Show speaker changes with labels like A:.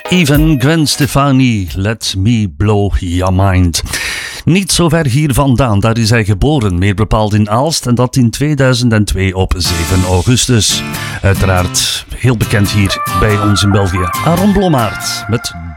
A: Even Gwen Stefani, Let Me Blow Your Mind. Niet zo ver hier vandaan, daar is hij geboren, meer bepaald in Aalst, en dat in 2002 op 7 augustus. Uiteraard heel bekend hier bij ons in België. Aaron Blommaert met